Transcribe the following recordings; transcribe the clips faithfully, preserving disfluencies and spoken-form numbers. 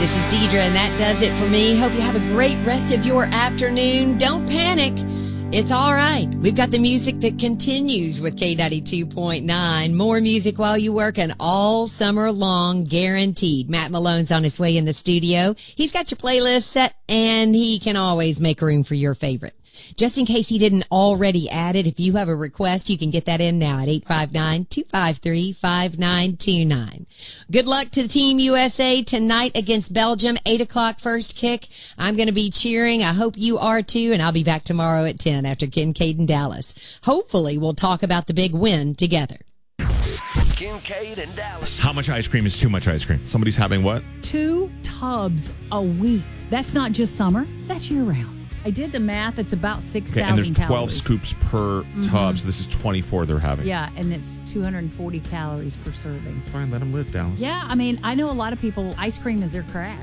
This is Deidre, and that does it for me. Hope you have a great rest of your afternoon. Don't panic. It's all right. We've got the music that continues with K ninety-two point nine. More music while you work and all summer long, guaranteed. Matt Malone's on his way in the studio. He's got your playlist set, and he can always make room for your favorite. Just in case he didn't already add it, if you have a request, you can get that in now at eight five nine, two five three, five nine two nine. Good luck to Team U S A tonight against Belgium, eight o'clock first kick. I'm going to be cheering. I hope you are too, and I'll be back tomorrow at ten after Kincaid and Dallas. Hopefully, we'll talk about the big win together. Kincaid and Dallas. How much ice cream is too much ice cream? Somebody's having what? Two tubs a week. That's not just summer. That's year-round. I did the math. It's about six thousand Okay, and there's twelve calories. scoops per mm-hmm. tub, so this is twenty-four they're having. Yeah, and it's two hundred forty calories per serving. Fine, let them live, Dallas. Yeah, I mean, I know a lot of people, ice cream is their crack.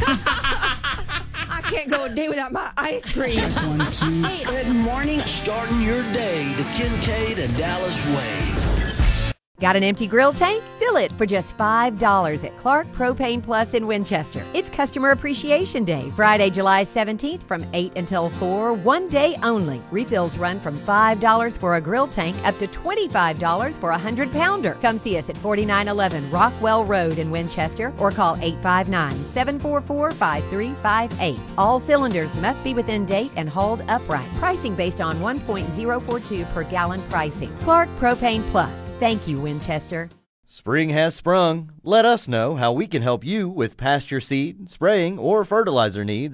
I can't go a day without my ice cream. One, two. Hey, good morning. Starting your day the Kincaid and Dallas way. Got an empty grill tank? Fill it for just five dollars at Clark Propane Plus in Winchester. It's Customer Appreciation Day, Friday, July seventeenth from eight until four, one day only. Refills run from five dollars for a grill tank up to twenty-five dollars for a one hundred pounder. Come see us at forty-nine eleven Rockwell Road in Winchester or call eight five nine, seven four four, five three five eight. All cylinders must be within date and hauled upright. Pricing based on one point zero four two per gallon pricing. Clark Propane Plus. Thank you, Winchester. Spring has sprung. Let us know how we can help you with pasture seed, spraying, or fertilizer needs